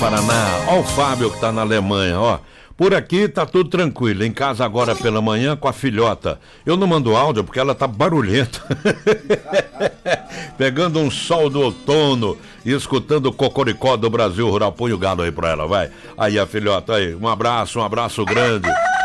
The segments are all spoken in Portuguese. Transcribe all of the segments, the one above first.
Paraná. Ó o Fábio que tá na Alemanha, ó. Por aqui tá tudo tranquilo, em casa agora pela manhã com a filhota. Eu não mando áudio porque ela tá barulhenta. Pegando um sol do outono e escutando o cocoricó do Brasil Rural. Põe o galo aí pra ela, vai. Aí a filhota aí, um abraço grande.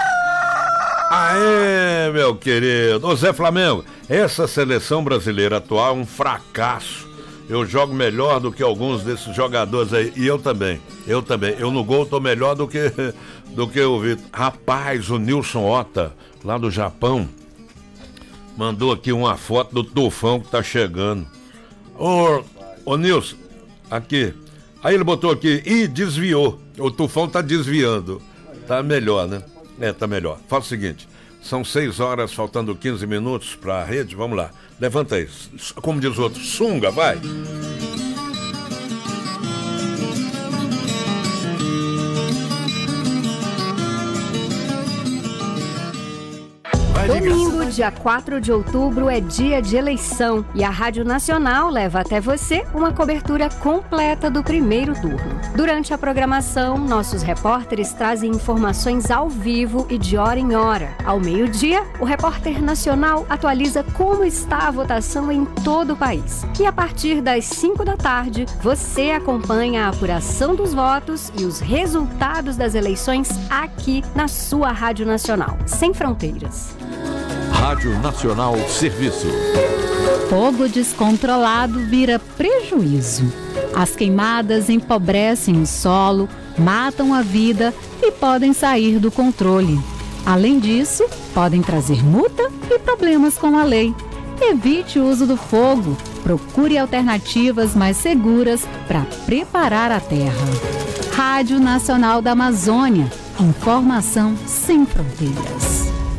Aê, meu querido. Ô Zé Flamengo, essa seleção brasileira atual é um fracasso. Eu jogo melhor do que alguns desses jogadores aí. E eu também. Eu no gol tô melhor do que o Vitor. Rapaz, o Nilson Ota, lá do Japão, mandou aqui uma foto do tufão que tá chegando. Ô Nilson, aqui. Aí ele botou aqui, e desviou. O tufão tá desviando. Tá melhor, né? Tá melhor. Fala o seguinte, são 6 horas, faltando 15 minutos pra rede. Vamos lá. Levanta aí, como diz o outro, sunga, vai. Domingo, dia 4 de outubro, é dia de eleição e a Rádio Nacional leva até você uma cobertura completa do primeiro turno. Durante a programação, nossos repórteres trazem informações ao vivo e de hora em hora. Ao meio-dia, o repórter nacional atualiza como está a votação em todo o país. E a partir das 5 da tarde, você acompanha a apuração dos votos e os resultados das eleições aqui na sua Rádio Nacional, sem fronteiras. Rádio Nacional Serviço. Fogo descontrolado vira prejuízo. As queimadas empobrecem o solo, matam a vida e podem sair do controle. Além disso, podem trazer multa e problemas com a lei. Evite o uso do fogo. Procure alternativas mais seguras para preparar a terra. Rádio Nacional da Amazônia. Informação sem fronteiras.